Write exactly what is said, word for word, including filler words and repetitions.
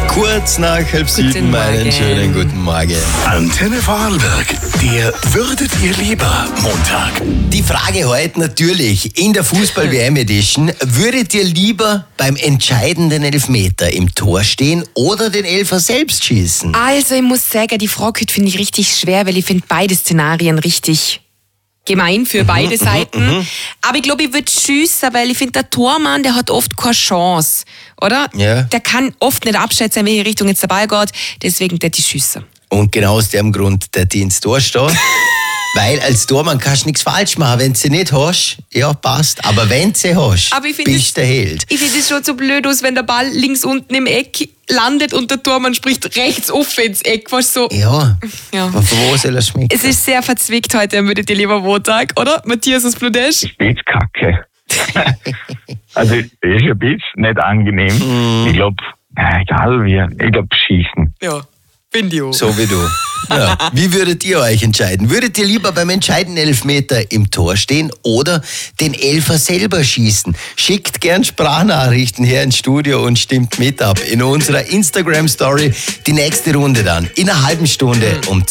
Kurz nach halb sieben, einen schönen guten Morgen. Antenne Vorarlberg, der Würdet ihr lieber Montag. Die Frage heute natürlich in der Fußball-W M-Edition. Würdet ihr lieber beim entscheidenden Elfmeter im Tor stehen oder den Elfer selbst schießen? Also ich muss sagen, die Frage heute finde ich richtig schwer, weil ich finde beide Szenarien richtig gemein für beide mhm, Seiten. Mhm. Aber ich glaube, ich würde schiessen, weil ich finde, der Tormann, der hat oft keine Chance, oder? Ja. Der kann oft nicht abschätzen, in welche Richtung jetzt der Ball geht. Deswegen würde ich schiessen. Und genau aus dem Grund, der die ins Tor steht. Weil als Tormann kannst du nichts falsch machen. Wenn du sie nicht hast, ja, passt. Aber wenn du sie hast, Aber ich find bist du der Held. Ich finde es schon so blöd aus, wenn der Ball links unten im Eck landet und der Tormann spricht rechts offen ins Eck. Weißt du, so. Ja, Ja. von wo soll er schmecken? Es ist sehr verzwickt heute, würdet ihr lieber Montag, oder? Matthias aus Bludesch? Spitzkacke. Also, ist ein bisschen nicht angenehm. Mm. Ich glaube, egal wie, ich glaube, schießen. Ja, finde ich auch. So wie du. Ja. Wie würdet ihr euch entscheiden? Würdet ihr lieber beim entscheidenden Elfmeter im Tor stehen oder den Elfer selber schießen? Schickt gern Sprachnachrichten her ins Studio und stimmt mit ab in unserer Instagram-Story. Die nächste Runde dann in einer halben Stunde um